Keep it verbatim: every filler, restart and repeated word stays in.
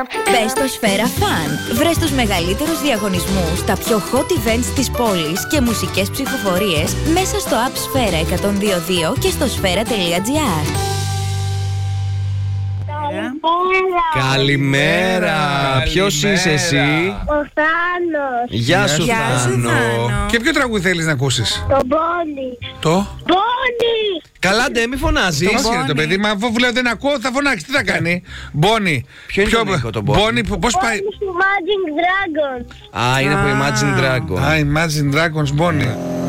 Μπες στο Σφαίρα Fun. Βρες τους μεγαλύτερους διαγωνισμούς, τα πιο hot events της πόλης και μουσικές ψηφοφορίες μέσα στο app Σφαίρα εκατόν δύο δύο και στο σφαίρα τελεία τζι άρ. Καλημέρα. Ποιος είσαι εσύ? Ο Θάνος. Γεια σου, Γεια σου, Θάνο. Θάνο. Και ποιο τραγούδι θέλεις να ακούσεις? Το Μπόνι. Το? Μπόνι. Καλά, ντε, μη φωνάζεις. Το μάσκερε το παιδί, μα αφού λέω δεν ακούω θα φωνάξει, τι θα κάνει? Μπόνι. Ποιο είναι το Νίκο, το Μπόνι? Μπόνι, πώς πάει? Μπόνι του Magic Dragon. Α, είναι από Imagine Dragon. Α, Imagine Dragons Μπόνι.